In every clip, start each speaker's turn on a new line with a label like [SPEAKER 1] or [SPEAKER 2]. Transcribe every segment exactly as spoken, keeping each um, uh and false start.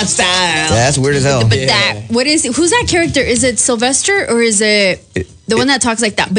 [SPEAKER 1] style.
[SPEAKER 2] Yeah, that's weird as hell.
[SPEAKER 3] But that, what is, who's that character? Is it Sylvester or is it the one that talks like that?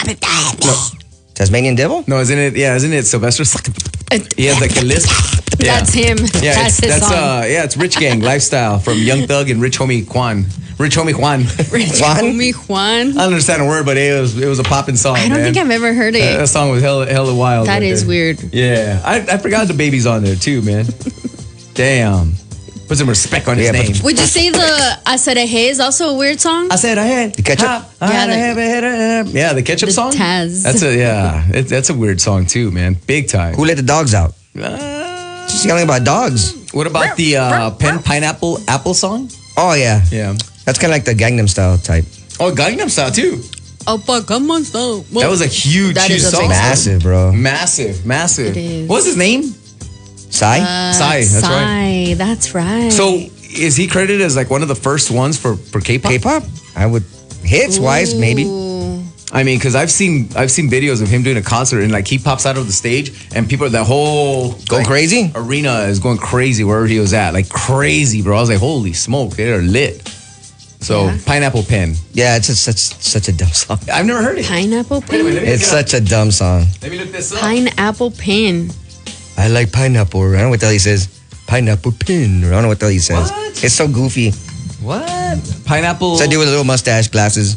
[SPEAKER 2] Tasmanian Devil?
[SPEAKER 1] No, isn't it? Yeah, isn't it Sylvester? He has like a lisp. Yeah.
[SPEAKER 3] That's him.
[SPEAKER 1] Yeah,
[SPEAKER 3] That's
[SPEAKER 1] it's,
[SPEAKER 3] his
[SPEAKER 1] that's
[SPEAKER 3] song.
[SPEAKER 1] uh, yeah, it's Rich Gang Lifestyle from Young Thug and Rich Homie Juan. Rich Homie Juan.
[SPEAKER 3] Rich
[SPEAKER 2] Juan?
[SPEAKER 3] Homie Juan.
[SPEAKER 1] I don't understand a word, but it was it was a popping song.
[SPEAKER 3] I don't
[SPEAKER 1] man.
[SPEAKER 3] think I've ever heard
[SPEAKER 1] That,
[SPEAKER 3] it.
[SPEAKER 1] that song was hella hella wild.
[SPEAKER 3] That
[SPEAKER 1] right
[SPEAKER 3] is
[SPEAKER 1] there.
[SPEAKER 3] weird.
[SPEAKER 1] Yeah, I, I forgot the baby's on there too, man. Damn, put some respect on his
[SPEAKER 2] Yeah, but-
[SPEAKER 1] name.
[SPEAKER 3] Would you say the Acereje is also a weird song?
[SPEAKER 1] I said I had
[SPEAKER 2] The ketchup?
[SPEAKER 1] Ha, I
[SPEAKER 3] Yeah,
[SPEAKER 1] had a
[SPEAKER 3] the-
[SPEAKER 1] have a head, uh, yeah, the ketchup
[SPEAKER 3] The
[SPEAKER 1] song.
[SPEAKER 3] Taz.
[SPEAKER 1] That's a yeah, it, that's a weird song too, man. Big time.
[SPEAKER 2] Who let the dogs out?
[SPEAKER 1] Uh,
[SPEAKER 2] She's yelling about dogs.
[SPEAKER 1] what about the uh, Pen Pineapple Apple song?
[SPEAKER 2] Oh, yeah.
[SPEAKER 1] Yeah.
[SPEAKER 2] That's kind of like the Gangnam Style type.
[SPEAKER 1] Oh, Gangnam Style too.
[SPEAKER 3] Opa, come on, stop.
[SPEAKER 1] That was a huge,
[SPEAKER 3] That
[SPEAKER 1] huge
[SPEAKER 3] is a
[SPEAKER 1] song.
[SPEAKER 3] big
[SPEAKER 2] Massive, bro.
[SPEAKER 1] Massive, massive.
[SPEAKER 3] It is.
[SPEAKER 1] What's his name?
[SPEAKER 2] Psy?
[SPEAKER 3] Uh,
[SPEAKER 1] Psy, that's right.
[SPEAKER 3] Psy, that's right.
[SPEAKER 1] So is he credited as like one of the first ones for for K-pop?
[SPEAKER 2] K-pop? I would. Hits wise, maybe.
[SPEAKER 3] Ooh.
[SPEAKER 1] I mean, because I've seen I've seen videos of him doing a concert and like he pops out of the stage and people, the whole
[SPEAKER 2] Going
[SPEAKER 1] like,
[SPEAKER 2] crazy?
[SPEAKER 1] arena is going crazy wherever he was at, like crazy, bro. I was like, holy smoke, they're lit. So
[SPEAKER 3] Yeah.
[SPEAKER 1] Pineapple Pen,
[SPEAKER 2] Yeah, it's just such, such a dumb song.
[SPEAKER 1] I've never heard it.
[SPEAKER 3] Pineapple
[SPEAKER 1] Wait a minute,
[SPEAKER 3] Pin?
[SPEAKER 1] let me
[SPEAKER 2] It's
[SPEAKER 1] look it up.
[SPEAKER 2] such a dumb song.
[SPEAKER 1] Let me look this up.
[SPEAKER 3] Pineapple Pin.
[SPEAKER 2] I like pineapple. I don't know what the hell he says. Pineapple pin. I don't know what the hell he says.
[SPEAKER 1] What?
[SPEAKER 2] It's so goofy.
[SPEAKER 1] What? Pineapple.
[SPEAKER 2] It's a dude with a little mustache, glasses.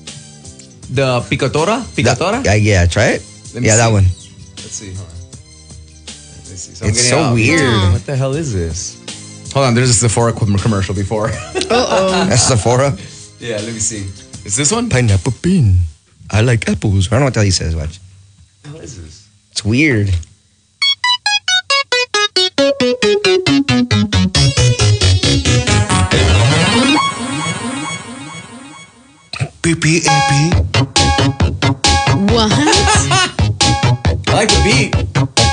[SPEAKER 1] The picotora, picotora.
[SPEAKER 2] Yeah, yeah, try it.
[SPEAKER 1] Let me
[SPEAKER 2] Yeah, that
[SPEAKER 1] see.
[SPEAKER 2] one.
[SPEAKER 1] Let's see. Hold on. Let's see. So I'm
[SPEAKER 2] It's
[SPEAKER 1] getting
[SPEAKER 2] so
[SPEAKER 1] out-
[SPEAKER 2] weird.
[SPEAKER 1] What the hell is this? Hold on, there's a Sephora com- commercial before.
[SPEAKER 2] That's Sephora.
[SPEAKER 1] Yeah, let me see. Is this one?
[SPEAKER 2] Pineapple pin. I like apples. I don't know what the hell he says. Watch.
[SPEAKER 1] What the hell is this?
[SPEAKER 2] It's weird.
[SPEAKER 4] P P A P